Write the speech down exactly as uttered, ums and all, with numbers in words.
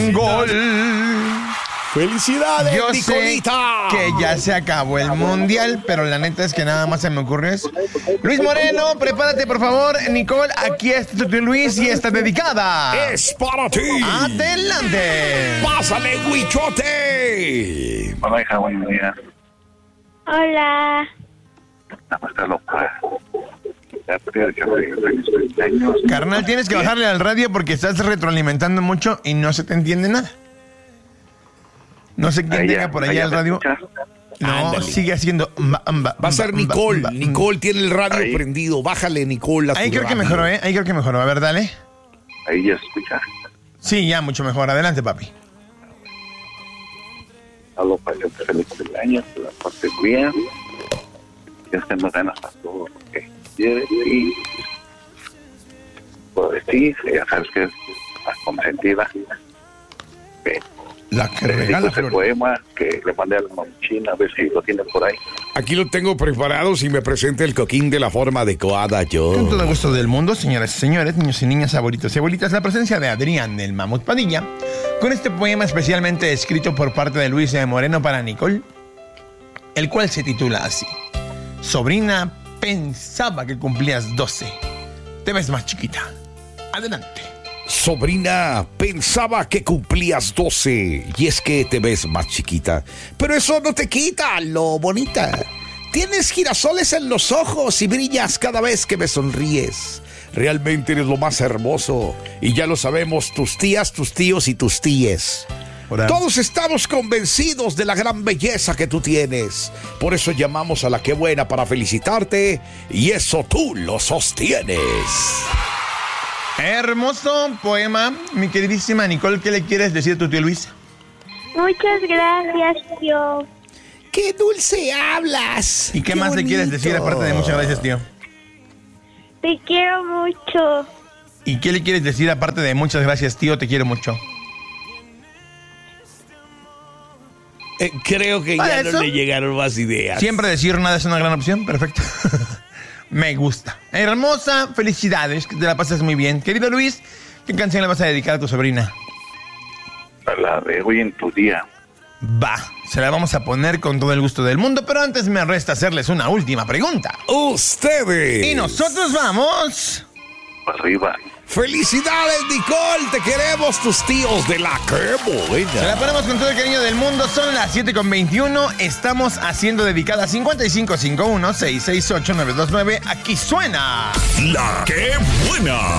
Gol. ¡Felicidades, Yo Nicolita! sé que ya se acabó el mundial, pero la neta es que nada más se me ocurrió eso. Luis Moreno, prepárate por favor. Nicole, aquí está tu tío Luis y está dedicada. ¡Es para ti! ¡Adelante! ¡Pásale, Huichote! Hola, hija, buenos días. Hola. Nada más te lo puedo. Ya te he dicho feliz cumpleaños. Carnal, tienes que bajarle al radio porque estás retroalimentando mucho y no se te entiende nada. No sé quién Ahí ya, tenga por ahí allá ya el me radio. escuchas. No, Ándale. sigue haciendo. mba, mba, Va a ser mba, Nicole. mba, Nicole tiene el radio Ahí. prendido. Bájale, Nicole, a tu Ahí creo que radio. mejoró, ¿eh? Ahí creo que mejoró. A ver, dale. Ahí ya escuchas. Sí, ya, mucho mejor. Adelante, papi. Hablo para que feliz cumpleaños, que la pases bien. Que estemos ganas para todo lo que quieres. Y pues sí, ya sabes que es la consentida. Que La que te regala dedico ese flores. poema que le mandé a la mamuchina, a ver si lo tienes por ahí. Aquí lo tengo preparado. Si me presenta el coquín de la forma adecuada, yo. Con todo el gusto del mundo, señoras y señores, niños y niñas, abuelitos y abuelitas, la presencia de Adrián del Mamut Padilla, con este poema especialmente escrito por parte de Luis de Moreno para Nicole, el cual se titula así: Sobrina, pensaba que cumplías doce. Te ves más chiquita. Adelante. Sobrina, pensaba que cumplías doce y es que te ves más chiquita. Pero eso no te quita lo bonita. Tienes girasoles en los ojos y brillas cada vez que me sonríes. Realmente eres lo más hermoso y ya lo sabemos tus tías, tus tíos y tus tíes. Hola. Todos estamos convencidos de la gran belleza que tú tienes. Por eso llamamos a la que buena para felicitarte y eso tú lo sostienes. Hermoso poema, mi queridísima Nicole. ¿Qué le quieres decir a tu tío Luis? Muchas gracias, tío. ¡Qué dulce hablas! ¿Y qué, más le quieres decir aparte de muchas gracias, tío? Te quiero mucho. ¿Y qué le quieres decir aparte de muchas gracias, tío? Te quiero mucho. Eh, creo que ¿Para ya eso? no le llegaron más ideas. Siempre decir nada es una gran opción. Perfecto. Me gusta. Hermosa, felicidades. Que te la pases muy bien. Querido Luis, ¿qué canción le vas a dedicar a tu sobrina? A la de hoy en tu día. Va, se la vamos a poner con todo el gusto del mundo, pero antes me resta hacerles una última pregunta. Ustedes. Y nosotros vamos... Arriba. ¡Felicidades, Nicole! Te queremos, tus tíos de la que Se la buena. ponemos con todo el cariño del mundo. Son las siete con veintiuno. Estamos haciendo dedicada cincuenta y cinco cincuenta y uno, seiscientos sesenta y ocho, nueve dos nueve. Aquí suena... La que buena.